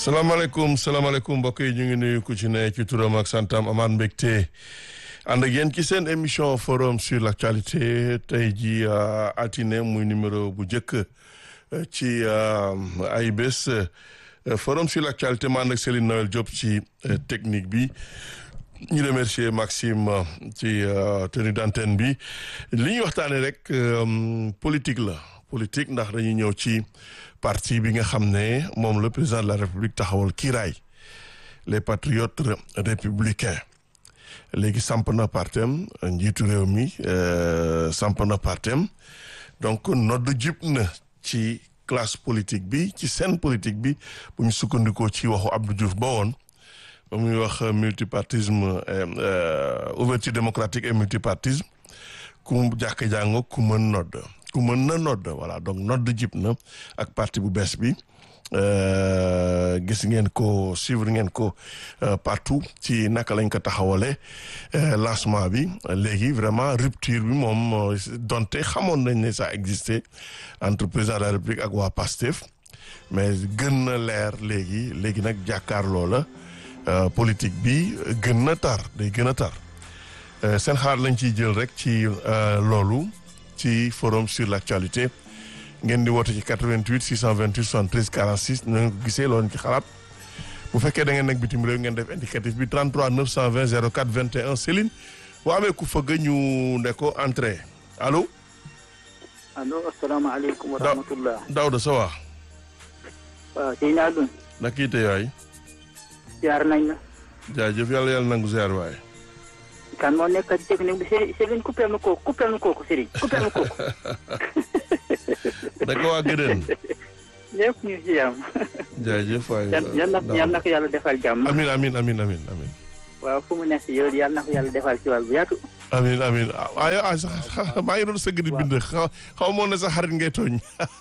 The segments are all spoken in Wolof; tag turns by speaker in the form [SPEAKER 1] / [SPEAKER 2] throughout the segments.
[SPEAKER 1] salaamaaleykum mbokk yi ñu ngi nuyu ku ci ne ci turam ak santam amaan mbégte ànd ak yéen ci seen émission forum sur l'actualité tey ji altine muy numéro bu njëkk ci ay bés forum sur l'actualité ma ànd ak Céline Noël Diop ci technique bi ñu remercier Maxime ci tenue d'antenne bi li ñuy waxtaane rek politique la politique ndax dañuy ñëw ci parti bi nga xam ne moom le président de la République taxawal kiiraay les patriotes républicains léegi samp na partem njiitu réew mi samp na partem donc nodd jib na ci classe politique bi ci scène politique bi bu ñu sukkandikoo ci waxu Abdou Diouf ba woon ba muy wax multipartisme ouverture démocratique et multipartisme ku jàkk jàngo ku mën nodd ku mën na nodd voilà donc nodd jib na ak parti bu bees bi gis ngeen ko suivre ngeen ko partout ci naka lañ ko taxawale lancement bi léegi vraiment rupture bi moom donte xamoon nañ ne ça existait entre président de la République ak waa PASTEF mais gën na leer léegi nag jàkkaarloo la politique bi gën na tar day gën a tar seen xalaat lañ ciy jël rek ci loolu ci forum sur l'actualité ngeen di woote ci 88 628 73 46 na nga ko gisee loolu ci xalaat bu fekkee da ngeen nekk bitim réew ngeen def indicatif bi 33 920 04 21 Céline boo amee ku fëgg ñu ne ko entrée allo.
[SPEAKER 2] allo asalaamaaleykum wa rahmatullah.
[SPEAKER 1] Daouda ça va.
[SPEAKER 2] waaw Seydina Alioune.
[SPEAKER 1] naka yitte yaay.
[SPEAKER 2] ziar nañ la.
[SPEAKER 1] jaajëf yàlla nangu ziar waaye.
[SPEAKER 2] kan moo nekk ci technique bi Serigne coupé ma kooku Serigne coupé ma kooku.
[SPEAKER 1] da ko waa gëdën.
[SPEAKER 2] ñëpp ñu ci jàmm.
[SPEAKER 1] jaajëf waay.
[SPEAKER 2] yal na ko yàlla defal jàmm.
[SPEAKER 1] amiin.
[SPEAKER 2] waaw fu mu nekk yow yal na ko yàlla defal ci wàll bu yaatu.
[SPEAKER 1] amiin sax maa ngi doon sëgg di bind xaw moo ne sa xarit ngay tooñ.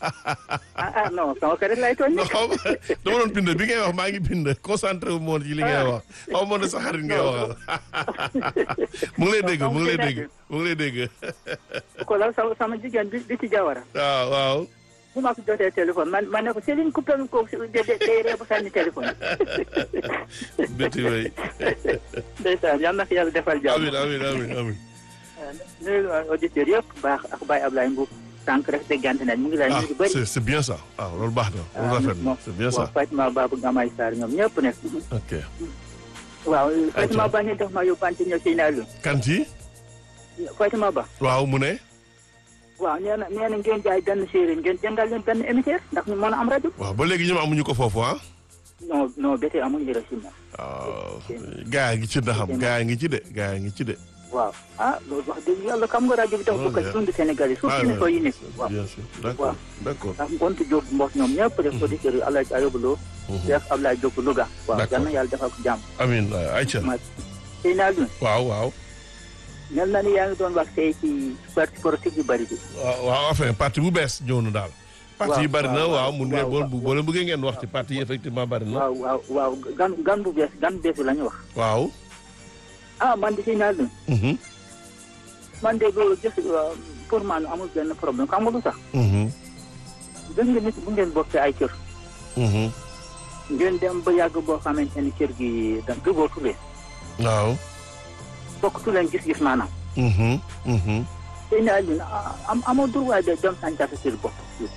[SPEAKER 2] non sama xarit lay tooñ.
[SPEAKER 1] dama doon bind bi ngay wax maa ngi bind concentré wu moon ci li ngay wax xaw moo ne sa xarit ngay waxal. mu ngi lay dégg.
[SPEAKER 2] ko la sama jigéen bi ci Jawara.
[SPEAKER 1] waaw.
[SPEAKER 2] bu ma ko jotee téléphone man ne ko Céline coupé ko day ree ba sànni téléphone.
[SPEAKER 1] bétti way.
[SPEAKER 2] ndeysaan yal na ko yàlla defal jàmm.
[SPEAKER 1] amiin.
[SPEAKER 2] nuyu auditeurs yëpp baax ak Baye Ablaye Mbow. sànq rek déggante nañ mu ngi lay nuyu bëri.
[SPEAKER 1] c'est bien ça loolu baax na loolu rafet na c'est bien ça.
[SPEAKER 2] waaw Fatima Babou Gamay Sarr ñoom ñëpp nekk.
[SPEAKER 1] ok.
[SPEAKER 2] waaw Fatima Ba ñu def ma yóbbante ñëw si naalu.
[SPEAKER 1] kanti.
[SPEAKER 2] Fatima Ba.
[SPEAKER 1] waaw mu ne.
[SPEAKER 2] waaw nee na ngeen jaay benn séeréer ngeen jëndal leen benn émetteur ndax ñu mën a am rajo.
[SPEAKER 1] waaw ba léegi ñoom amuñu ko foofu ah.
[SPEAKER 2] non ba tey amuñu reçu moom.
[SPEAKER 1] waaw gaa yi ngi ci ndaxam gaa yi ngi ci de.
[SPEAKER 2] waaw loolu wax dëgg yàlla xam nga rajo bi dafa bokk ci dund Sénégal yi surtout ne ko yi nekk. waaw
[SPEAKER 1] bien sûr d'accord.
[SPEAKER 2] ndax Ngontu Diop Mbos ñoom ñëpp def auditeurs yi Alaaji Ayoba Lo. Cheikh Ablaye Diop Louga. waaw yal na yàlla defal ko jàmm.
[SPEAKER 1] amiin ayca.
[SPEAKER 2] Seydina Alioune.
[SPEAKER 1] waaw.
[SPEAKER 2] mel na ni yaa ngi doon wax tey ci parti politique yu bëri bi.
[SPEAKER 1] waaw enfin parti bu bees ñëw na daal. parti yi bëri na waaw mun ngeen boo leen bëggee ngeen wax ci parti yi effectivement bëri na.
[SPEAKER 2] waaw gan bu bees la ñu wax.
[SPEAKER 1] waaw.
[SPEAKER 2] man de Seydina Alioune. man de loolu gis pour man amul benn problème xam nga lu sax. gis nga nit bu ngeen bokkee ay kër. ngeen dem ba yàgg boo xamante ni kër gi da jubóotu leen.
[SPEAKER 1] waaw.
[SPEAKER 2] bokkatu leen gis-gis maanaam. Seydina Alioune amoo droit de dem sànca sa kër bopp.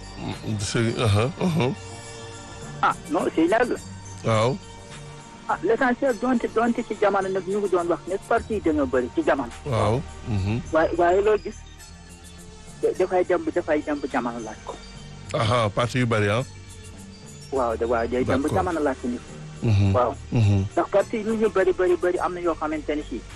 [SPEAKER 2] non Seydina Alioune.
[SPEAKER 1] waaw.
[SPEAKER 2] l'essentiel donte ci jamono nag ñu ngi doon wax ne parti yi dañoo bëri ci jamono.
[SPEAKER 1] waaw.
[SPEAKER 2] waaye loo gis dafay dem ba jamono laaj ko.
[SPEAKER 1] parti yu bëri ah.
[SPEAKER 2] waaw day dem ba jamono laaj ko nit. waaw. ndax parti yi ñu bëri am na yoo xamante ni si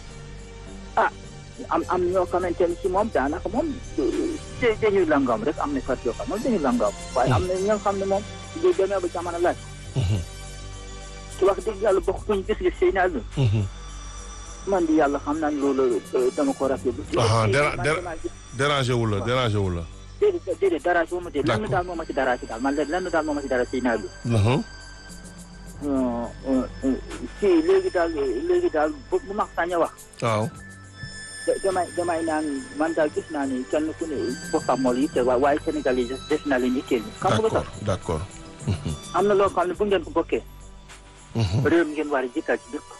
[SPEAKER 2] am na ñoo xamante ni si moom daanaka moom dañuy langam rek am na parti yoo xam moom dañuy langam. waaye am na ñoo xam ne moom day demee ba jamono laaj ko. ci wax dëgg yàlla bokkuñ gis-gis Seydina Alioune. man di yàlla xam naa ne loolu dama ko rafetlu.
[SPEAKER 1] dérangé wu la.
[SPEAKER 2] déedéet dérangé wu ma de. lenn daal moo ma ci dérangé daal man lenn daal moo ma ci dérangé Seydina Alioune. léegi daal bu ma sañ a wax.
[SPEAKER 1] waaw.
[SPEAKER 2] damay naan man daal gis naa ni kenn ku ne boppam moo la yitteel waaye Sénégal yi des na leen yitteel.
[SPEAKER 1] d'accord
[SPEAKER 2] am na loo xam ne bu ngeen ko bokkee. réew mi ngeen war a jiital ci dëkk.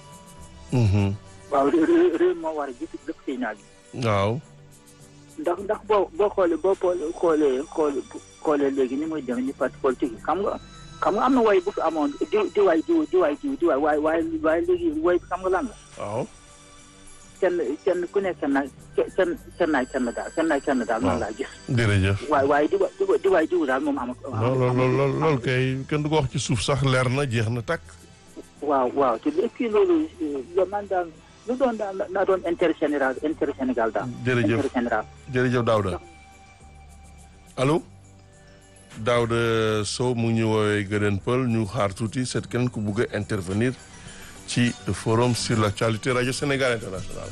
[SPEAKER 2] waaw réew moo war a jiitu dëkk ci naaj bi.
[SPEAKER 1] waaw.
[SPEAKER 2] ndax boo xoolee léegi ni muy demee ni parti politique yi xam nga am na way bu fi amoon di waay waaye léegi way bi xam nga lan la.
[SPEAKER 1] waaw.
[SPEAKER 2] kenn ku nekk kenn daal noonu laa gis.
[SPEAKER 1] jërëjëf.
[SPEAKER 2] waaye di waay jiw daal moom am.
[SPEAKER 1] loolu kay kenn du ko wax ci suuf sax leer na jeex na tàkk.
[SPEAKER 2] waaw te léegi loolu man daal lu doon daal naa doon intérêt Sénégal daal.
[SPEAKER 1] jërëjëf jërëjëf Daouda. allo. Daouda Sow mu ngi ñu woowee Gëdën Pël ñu xaar tuuti seet keneen ku bugg a intervenir ci forum sur l'actualité Radio Sénégal International.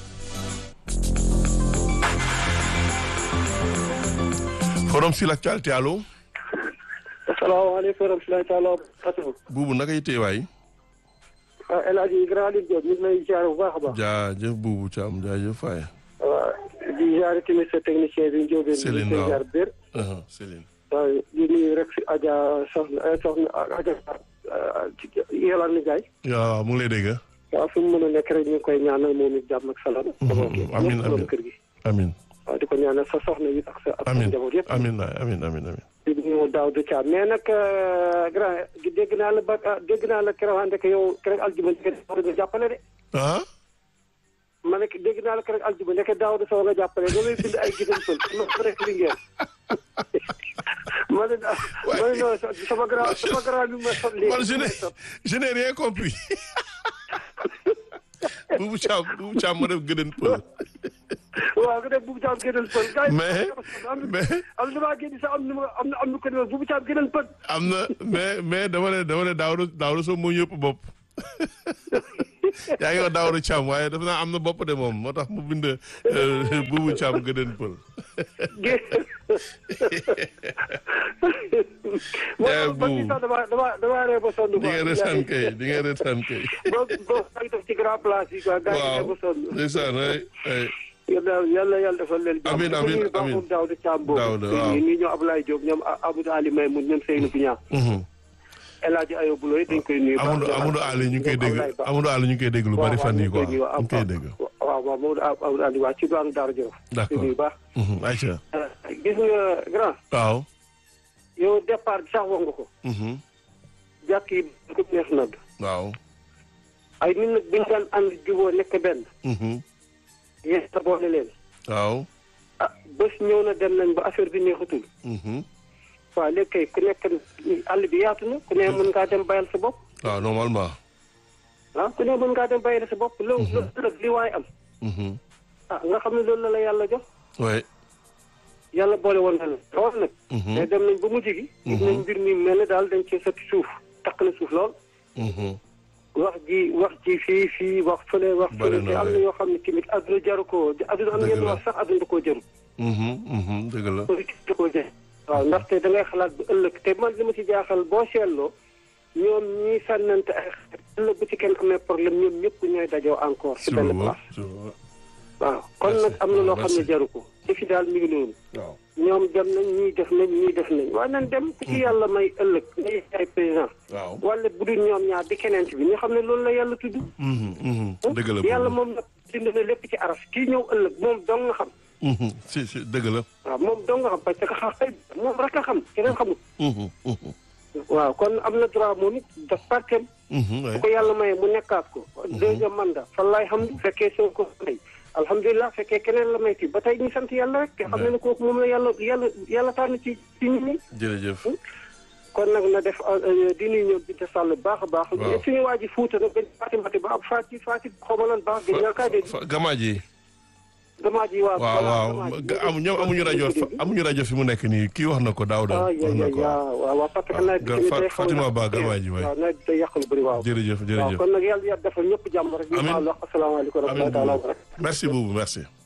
[SPEAKER 1] forum sur l'actualité allo.
[SPEAKER 3] asalaamaaleykum wa rahmatulahi taala wa barakatuh.
[SPEAKER 1] Buubu naka yittee waay.
[SPEAKER 3] El Hadj Grand Aliou Diop ñu ngi lay ziar bu baax a baax.
[SPEAKER 1] jaajëf Buubu Thiam jaajëf Faye.
[SPEAKER 3] waaw di ziar tamit sa technicien bi Ndiobène.
[SPEAKER 1] Céline waaw
[SPEAKER 3] ziar biir.
[SPEAKER 1] Céline.
[SPEAKER 3] waaw di nuyu rek si Adja soxna Adja Yolande Ndiaye.
[SPEAKER 1] waaw mu ngi lay dégg.
[SPEAKER 3] waaw fu mu mën a nekk rek ñu ngi koy ñaanal moom it jàmm ak salaam.
[SPEAKER 1] amiin amiin
[SPEAKER 3] kër gi.
[SPEAKER 1] amiin.
[SPEAKER 3] waaw di ko ñaanal sa soxna yi ak sa njaboot yëpp.
[SPEAKER 1] amiin amiin.
[SPEAKER 3] di nuyu Daouda Thiam mais nag grand dégg naa la keroog ndeke yow keroog aljuma nga jàppale de. ma ne dégg naa la keroog aljuma ndeke Daouda Sow nga jàppale nga lay bind ay Gëdën Pël ma rek li ngeen. ma ne non sama grand bi ma sot léegi.
[SPEAKER 1] man je n'ai rien compris. Boubou Thiam ma def Gëdën Pël.
[SPEAKER 3] waaw nga def Boubou Thiam Gëdën Pël.
[SPEAKER 1] mais
[SPEAKER 3] am na maa génn sax am na ko ne Boubou Thiam Gëdën Pël.
[SPEAKER 1] am na mais dama ne Daouda Sow moo ñëpp bopp. yaa ngi wax Daouda Thiam waaye dafa naa am na bopp de moom moo tax mu bind Boubou Thiam Gëdën Pël.
[SPEAKER 3] damaa ree ba sonn.
[SPEAKER 1] di nga retaan kay.
[SPEAKER 3] boo def ci grand place yi quoi.
[SPEAKER 1] waaw ndeysaan ay.
[SPEAKER 3] yàlla defal leen.
[SPEAKER 1] amiin amiin
[SPEAKER 3] Daouda Thiam boobu.
[SPEAKER 1] Daouda waaw
[SPEAKER 3] ñi ñoom Ablaye Diop ñoom Abdou Ali Maymoun ñoom Seynou Biña. El Hadj Ayo Bulo yi dañ koy nuyu.
[SPEAKER 1] Amadou Ali ñu ngi koy dégg Amadou Ali ñu ngi koy dégg lu bari fan yii quoi ñu ngi koy dégg.
[SPEAKER 3] waaw Amadou Ali waa ci doon Daara Jolof.
[SPEAKER 1] d'accord
[SPEAKER 3] nuyu baax.
[SPEAKER 1] ayca.
[SPEAKER 3] gis nga grand.
[SPEAKER 1] waaw.
[SPEAKER 3] yow départ bi sax wax nga ko. jàkk yi ko neex na.
[SPEAKER 1] waaw.
[SPEAKER 3] ay nit nag buñ daan ànd juboo nekk benn. yéen a boole leen.
[SPEAKER 1] waaw.
[SPEAKER 3] bés ñëw na dem nañ ba affaire bi neexatul. waaw léegi kay ku nekk àll bi yaatu na ku ne mën ngaa dem bayal sa bopp.
[SPEAKER 1] waaw normalement.
[SPEAKER 3] ku ne mën ngaa dem bayal sa bopp. loolu nag li waay am. nga xam ne loolu la yàlla jox.
[SPEAKER 1] oui.
[SPEAKER 3] yàlla boole woon na la lool nag. mais dem nañ ba mujj gi. gis nañ mbir mi mel ne daal dañ cee sotti suuf takk na suuf lool. wax ji fii wax fële wax fële te am na yoo xam ne tamit adduna jaru ko adduna am ngeen wax sax adduna koo jaru.
[SPEAKER 1] dëgg la.
[SPEAKER 3] politique da koo jaru. waaw ndaxte da ngay xalaat bu ëllëg te man li ma ci jaaxal boo seetloo ñoom ñii sànnante ay ëllëg bu ci kenn amee problème ñoom ñëpp ñooy dajoo encore ci benn place. waaw kon nag am na loo xam ne jaru ko. defi daal mi ngi noonu.
[SPEAKER 1] waaw
[SPEAKER 3] ñoom dem nañ ñii def nañ waaye nañ dem ku ci yàlla may ëllëg ngay ay président.
[SPEAKER 1] waaw
[SPEAKER 3] wala bu dul ñoom ñaar di keneen ci bi ñu xam ne loolu la yàlla tudd.
[SPEAKER 1] dëgg la
[SPEAKER 3] yàlla moom nag bind na lépp ci aras kii ñëw ëllëg moom dong nga xam.
[SPEAKER 1] si dëgg la.
[SPEAKER 3] waaw moom dong nga xam parce que moom rek a xam keneen xamul. waaw kon am na droit moom it daf partem. bu ko yàlla maye mu nekkaat ko. deuxième mandat fan laay xam bu fekkee soo ko may alhamdulilah fekkee keneen la may ti ba tey ñu sant yàlla rek. te xam ne kooku moom la yàlla tànn ci nit ñi.
[SPEAKER 1] jërëjëf.
[SPEAKER 3] kon nag na def di nuyu ñoom Binta Sall baax a baax.
[SPEAKER 1] waaw
[SPEAKER 3] suñu waa ji Fuuta nag gën Fatimata ba ab Fati xaw ma lan baax. gën nga kaa dégg
[SPEAKER 1] Gamaaji.
[SPEAKER 3] Gamaaji waaw.
[SPEAKER 1] waaw ñoom amuñu rajo fi mu nekk nii kii wax na ko Daouda. wax na ko
[SPEAKER 3] waaw parce que nawet bi day xaw
[SPEAKER 1] Fatima Ba Gamaaji waay.
[SPEAKER 3] waaw nawet bi day yàq lu bëri waaw.
[SPEAKER 1] jërëjëf
[SPEAKER 3] waaw kon nag yàlla defal ñëpp jàmm rek.
[SPEAKER 1] amiin
[SPEAKER 3] asalaamaaleykum wa rahmatulah.
[SPEAKER 1] merci beaucoup merci.